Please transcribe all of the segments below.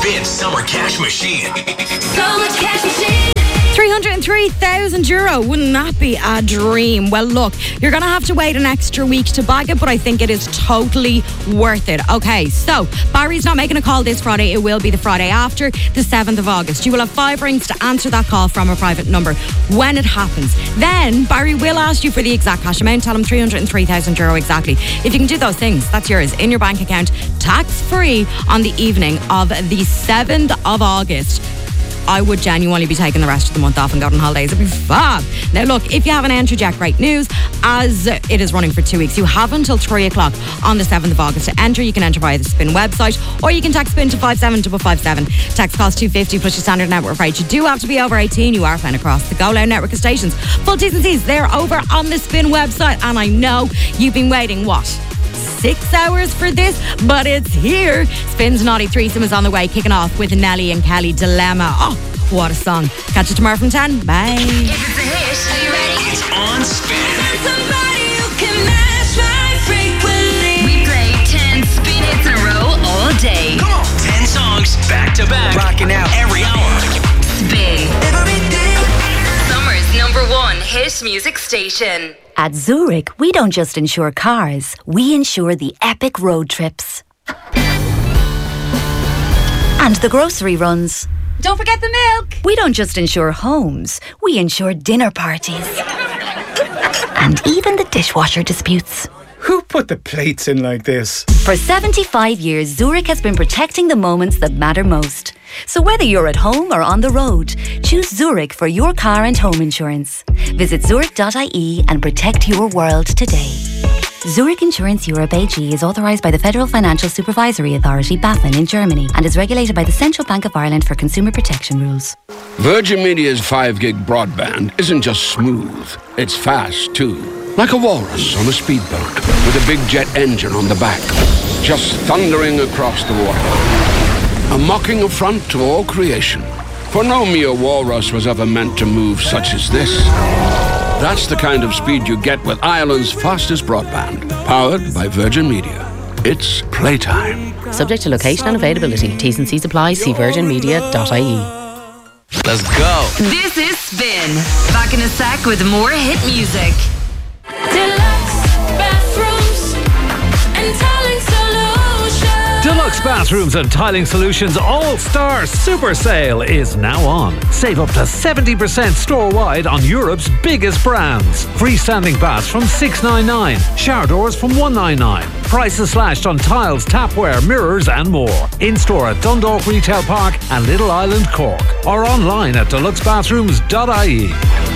Spin Summer Cash Machine. Summer Cash Machine. €303,000. Wouldn't that be a dream? Well, look, you're going to have to wait an extra week to bag it, but I think it is totally worth it. Okay, so Barry's not making a call this Friday. It will be the Friday after, the 7th of August. You will have 5 rings to answer that call from a private number when it happens. Then Barry will ask you for the exact cash amount. Tell him €303,000 exactly. If you can do those things, that's yours in your bank account, tax-free on the evening of the 7th of August. I would genuinely be taking the rest of the month off and going on holidays. It'd be fab. Now look, if you haven't entered yet, great news. As it is running for 2 weeks, you have until 3 o'clock on the 7th of August to enter. You can enter via the Spin website, or you can text Spin to 57557. Text costs $2.50 plus your standard network rate. You do have to be over 18. You are playing across the Go Loud network of stations. Full T's and C's, they're over on the Spin website. And I know you've been waiting, 6 hours for this, but it's here. Spin's Naughty Threesome is on the way, kicking off with Nelly and Kelly, Dilemma. Oh, what a song. Catch you tomorrow from 10. Bye. If it's a hit, are you ready? It's on Spin. Somebody who can match my frequency. We play 10 spin hits in a row all day. Come on. 10 songs back to back. Rocking out every hour. Spin. Summer's #1 hit music station. At Zurich, we don't just insure cars, we insure the epic road trips. And the grocery runs. Don't forget the milk. We don't just insure homes, we insure dinner parties. And even the dishwasher disputes. Who put the plates in like this? For 75 years, Zurich has been protecting the moments that matter most. So whether you're at home or on the road, choose Zurich for your car and home insurance. Visit zurich.ie and protect your world today. Zurich Insurance Europe AG is authorised by the Federal Financial Supervisory Authority, BaFin, in Germany, and is regulated by the Central Bank of Ireland for consumer protection rules. Virgin Media's 5-gig broadband isn't just smooth, it's fast too. Like a walrus on a speedboat with a big jet engine on the back, just thundering across the water. A mocking affront to all creation. For no mere walrus was ever meant to move such as this. That's the kind of speed you get with Ireland's fastest broadband, powered by Virgin Media. It's playtime. Subject to location and availability. T's and C's apply. See virginmedia.ie. Let's go. This is Spin. Back in a sec with more hit music. Deluxe Bathrooms and Tiling Solutions All-Star Super Sale is now on. Save up to 70% store-wide on Europe's biggest brands. Freestanding baths from $699. Shower doors from $199. Prices slashed on tiles, tapware, mirrors and more. In-store at Dundalk Retail Park and Little Island, Cork. Or online at deluxebathrooms.ie.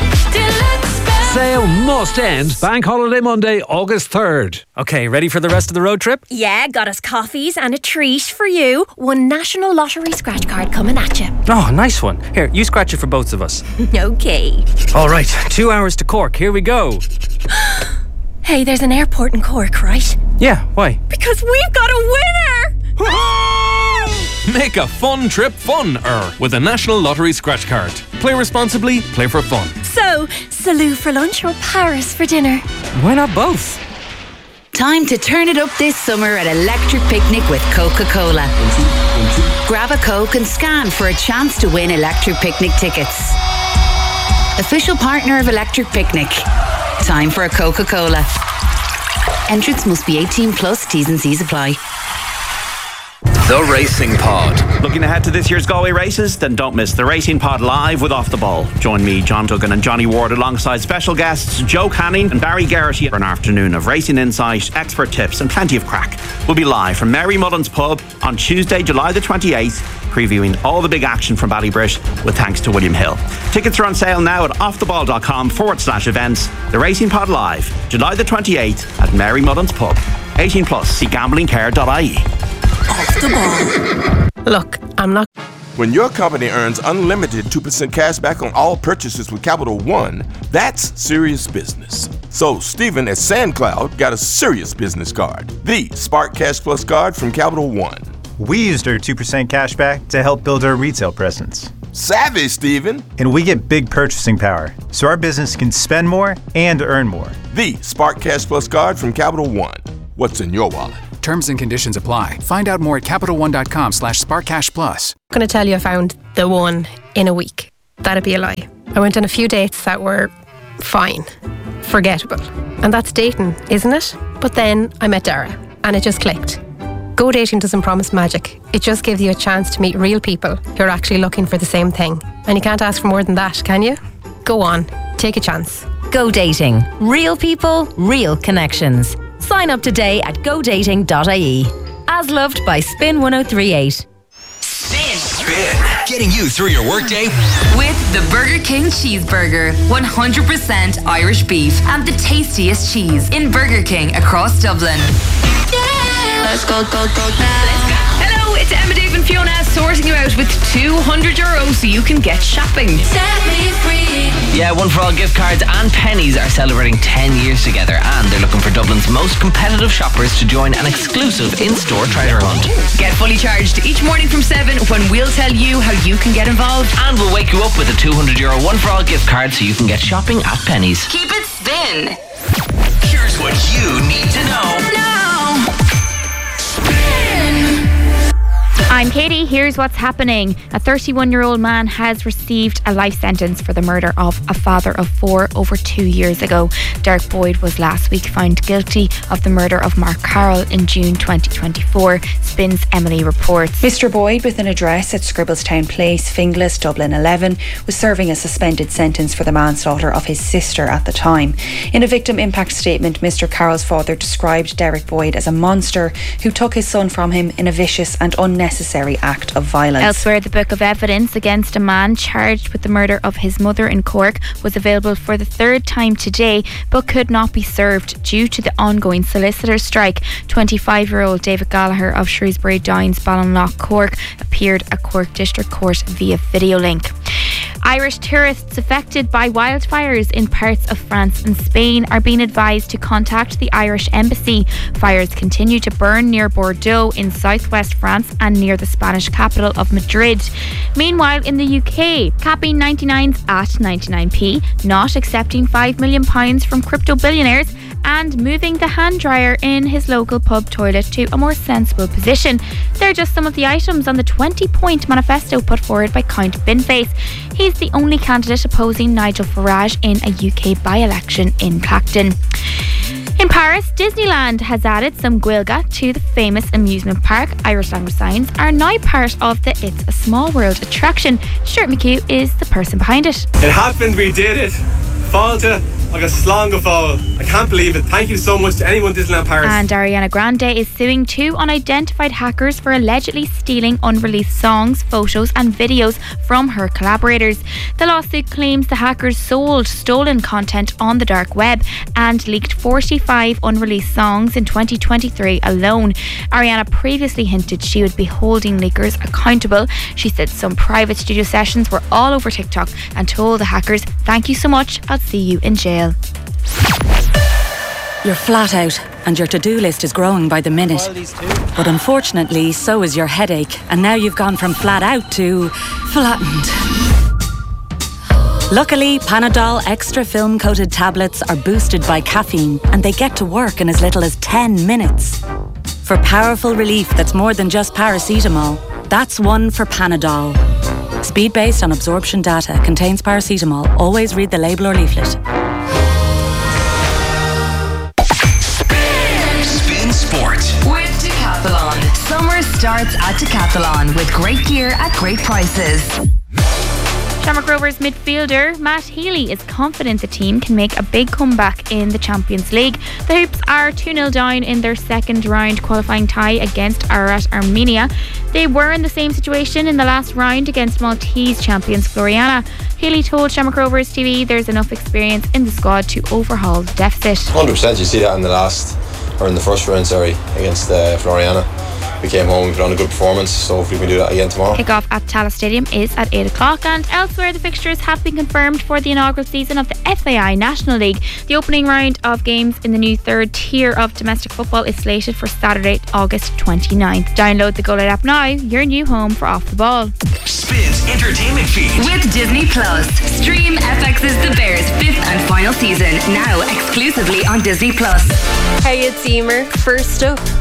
Sale must end Bank Holiday Monday, August 3rd. Okay, ready for the rest of the road trip? Yeah, got us coffees and a treat for you. One National Lottery scratch card coming at you. Oh, nice one. Here, you scratch it for both of us. Okay. All right, 2 hours to Cork. Here we go. Hey, there's an airport in Cork, right? Yeah, why? Because we've got a winner! Make a fun trip fun-er with a National Lottery scratch card. Play responsibly, play for fun. So, Salou for lunch or Paris for dinner? Why not both? Time to turn it up this summer at Electric Picnic with Coca-Cola. Grab a Coke and scan for a chance to win Electric Picnic tickets. Official partner of Electric Picnic. Time for a Coca-Cola. Entrance must be 18 plus. T's and C's apply. The Racing Pod. Looking ahead to this year's Galway races? Then don't miss the Racing Pod live with Off the Ball. Join me, John Duggan and Johnny Ward alongside special guests Joe Canning and Barry Garrity for an afternoon of racing insight, expert tips and plenty of crack. We'll be live from Mary Mullen's Pub on Tuesday, July the 28th, previewing all the big action from Ballybrit with thanks to William Hill. Tickets are on sale now at offtheball.com/events. The Racing Pod live, July the 28th at Mary Mullen's Pub. 18 plus, see gamblingcare.ie. Off the ball. Look, I'm not... When your company earns unlimited 2% cash back on all purchases with Capital One, that's serious business. So Stephen at SandCloud got a serious business card, the Spark Cash Plus card from Capital One. We used our 2% cash back to help build our retail presence. Savvy, Stephen. And we get big purchasing power, so our business can spend more and earn more. The Spark Cash Plus card from Capital One. What's in your wallet? Terms and conditions apply. Find out more at CapitalOne.com/SparkCashPlus. I'm going to tell you I found the one in a week. That'd be a lie. I went on a few dates that were fine, forgettable. And that's dating, isn't it? But then I met Dara and it just clicked. Go dating doesn't promise magic. It just gives you a chance to meet real people who are actually looking for the same thing. And you can't ask for more than that, can you? Go on, take a chance. Go dating. Real people, real connections. Sign up today at godating.ie. As loved by Spin 1038. Spin. Getting you through your workday with the Burger King cheeseburger, 100% Irish beef and the tastiest cheese in Burger King across Dublin. Let's go. Hello, it's Emma, Dave and Fiona sorting you out with €200 so you can get shopping. Set me free. Yeah, One for All gift cards and pennies are celebrating 10 years together, and they're looking for Dublin's most competitive shoppers to join an exclusive in-store treasure hunt. Get fully charged each morning from 7 when we'll tell you how you can get involved. And we'll wake you up with a €200 One for All gift card so you can get shopping at Pennies. Keep it spin. Here's what you need to know now. I'm Katie. Here's what's happening. A 31-year-old man has received a life sentence for the murder of a father of 4 over 2 years ago. Derek Boyd was last week found guilty of the murder of Mark Carroll in June 2024. Spin's Emily reports. Mr. Boyd, with an address at Scribbletown Place, Finglas, Dublin 11, was serving a suspended sentence for the manslaughter of his sister at the time. In a victim impact statement, Mr. Carroll's father described Derek Boyd as a monster who took his son from him in a vicious and unnecessary act of violence. Elsewhere, the book of evidence against a man charged with the murder of his mother in Cork was available for the third time today, but could not be served due to the ongoing solicitors' strike. 25-year-old David Gallagher of Shrewsbury Downs, Ballinlough, Cork, appeared at Cork District Court via video link. Irish tourists affected by wildfires in parts of France and Spain are being advised to contact the Irish Embassy. Fires continue to burn near Bordeaux in southwest France and near the Spanish capital of Madrid. Meanwhile, in the UK, capping 99s at 99p, not accepting £5 million from crypto billionaires, and moving the hand dryer in his local pub toilet to a more sensible position. They're just some of the items on the 20-point manifesto put forward by Count Binface. He's the only candidate opposing Nigel Farage in a UK by-election in Clacton. In Paris, Disneyland has added some Gaeilge to the famous amusement park. Irish language signs are now part of the It's a Small World attraction. Stuart McHugh is the person behind it. It happened, we did it. Fáilte agus slán go fáil. I can't believe it. Thank you so much to anyone in Disneyland Paris. And Ariana Grande is suing 2 unidentified hackers for allegedly stealing unreleased songs, photos and videos from her collaborators. The lawsuit claims the hackers sold stolen content on the dark web and leaked 45 unreleased songs in 2023 alone. Ariana previously hinted she would be holding leakers accountable. She said some private studio sessions were all over TikTok and told the hackers, "Thank you so much, I'll see you in jail." You're flat out and your to-do list is growing by the minute. But unfortunately, so is your headache, and now you've gone from flat out to flattened. Luckily, Panadol Extra Film Coated tablets are boosted by caffeine and they get to work in as little as 10 minutes. For powerful relief that's more than just paracetamol, that's one for Panadol. Speed based on absorption data, contains paracetamol. Always read the label or leaflet. Spin Sports with Decathlon. Summer starts at Decathlon with great gear at great prices. Shamrock Rovers midfielder Matt Healy is confident the team can make a big comeback in the Champions League. The Hoops are 2-0 down in their second round qualifying tie against Ararat Armenia. They were in the same situation in the last round against Maltese champions Floriana. Healy told Shamrock Rovers TV there's enough experience in the squad to overhaul the deficit. 100%, you see that in the first round, against Floriana. We came home, we put on a good performance, so hopefully we can do that again tomorrow. Kick-off at Tallaght Stadium is at 8 o'clock, and elsewhere the fixtures have been confirmed for the inaugural season of the FAI National League. The opening round of games in the new third tier of domestic football is slated for Saturday, August 29th. Download the GoLite app now, your new home for Off the Ball. Spin's entertainment feed with Disney Plus. Stream FX's The Bears 5th and final season now exclusively on Disney Plus. Hey, it's Emer. First up,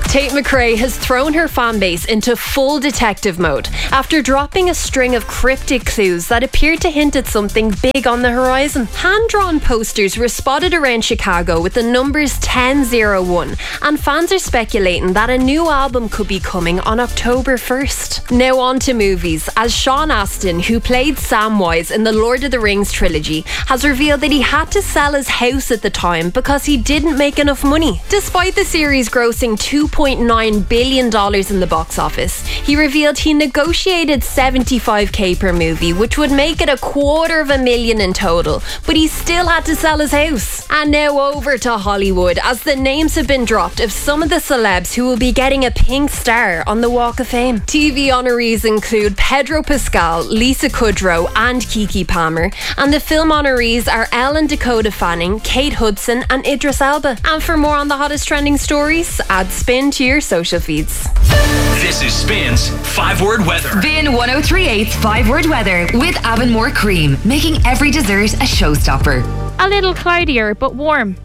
Tate McRae has thrown her fan base into full detective mode after dropping a string of cryptic clues that appeared to hint at something big on the horizon. Hand-drawn posters were spotted around Chicago with the numbers 1001, and fans are speculating that a new album could be coming on October 1st. Now on to movies, as Sean Astin, who played Samwise in the Lord of the Rings trilogy, has revealed that he had to sell his house at the time because he didn't make enough money. Despite the series grossing $2.9 billion in the box office, he revealed he negotiated $75,000 per movie, which would make it $250,000 in total, but he still had to sell his house. And now over to Hollywood, as the names have been dropped of some of the celebs who will be getting a pink star on the Walk of Fame. TV honorees include Pedro Pascal, Lisa Kudrow and Keke Palmer, and the film honorees are Ellen Dakota Fanning, Kate Hudson and Idris Elba. And for more on the hottest trending stories, add Spin to your social feeds. This is Spin's 5-word weather. Spin 1038's 5-word weather with Avonmore Cream, making every dessert a showstopper. A little cloudier but warm.